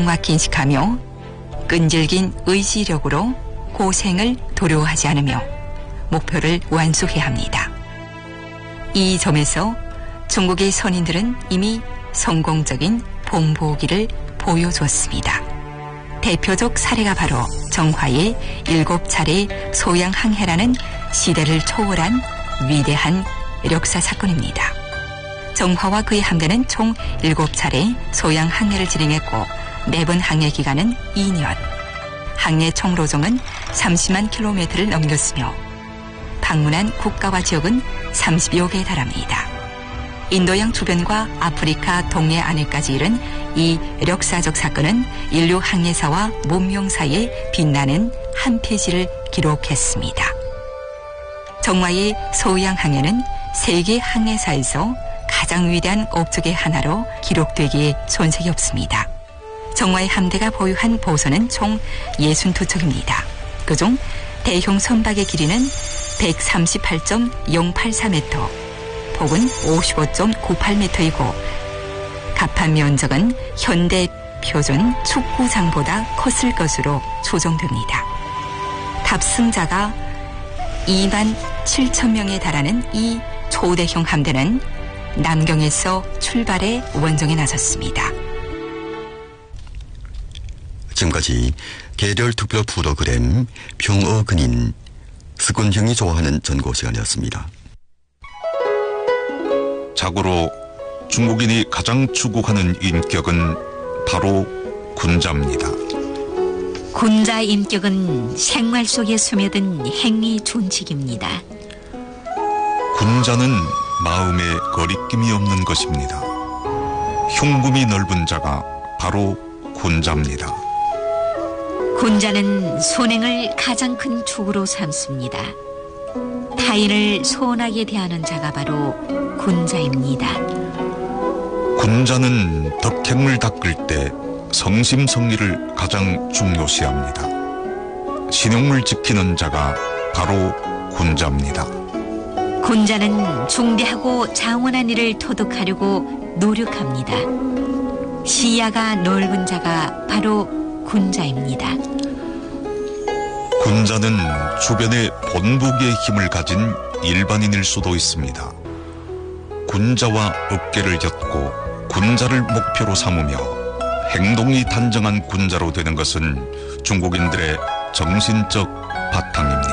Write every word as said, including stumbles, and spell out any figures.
정확히 인식하며 끈질긴 의지력으로 고생을 도료하지 않으며 목표를 완수해야 합니다. 이 점에서 중국의 선인들은 이미 성공적인 봉보기를 보여주었습니다. 대표적 사례가 바로 정화의 일곱 차례 소양 항해라는 시대를 초월한 위대한 역사 사건입니다. 정화와 그의 함대는 총 일곱 차례 소양 항해를 진행했고 매번 항해 기간은 이 년. 항해 총로정은 삼십만 킬로미터를 넘겼으며 방문한 국가와 지역은 삼십여 개에 달합니다. 인도양 주변과 아프리카 동해안에까지 이른 이 역사적 사건은 인류 항해사와 문명사의 빛나는 한 페이지를 기록했습니다. 정화의 소양 항해는 세계 항해사에서 가장 위대한 업적의 하나로 기록되기에 손색이 없습니다. 정화의 함대가 보유한 보선은 총 육십이 척입니다. 그중 대형 선박의 길이는 백삼십팔 점 영팔사 미터, 폭은 오십오 점 구팔 미터이고 갑판 면적은 현대 표준 축구장보다 컸을 것으로 추정됩니다. 탑승자가 이만 칠천 명에 달하는 이 초대형 함대는 남경에서 출발해 원정에 나섰습니다. 지금까지 개별 특별 프로그램 평어 근인 스꾼형이 좋아하는 전고 시간이었습니다. 자고로 중국인이 가장 추구하는 인격은 바로 군자입니다. 군자 인격은 생활 속에 스며든 행위 준칙입니다. 군자는 마음에 거리낌이 없는 것입니다. 흉금이 넓은 자가 바로 군자입니다. 군자는 선행을 가장 큰 축으로 삼습니다. 타인을 소원하게 대하는 자가 바로 군자입니다. 군자는 덕행을 닦을 때 성심성의를 가장 중요시합니다. 신용을 지키는 자가 바로 군자입니다. 군자는 중대하고 장원한 일을 토득하려고 노력합니다. 시야가 넓은 자가 바로 군자입니다. 군자는 주변에 본보기의 힘을 가진 일반인일 수도 있습니다. 군자와 어깨를 엮고 군자를 목표로 삼으며 행동이 단정한 군자로 되는 것은 중국인들의 정신적 바탕입니다.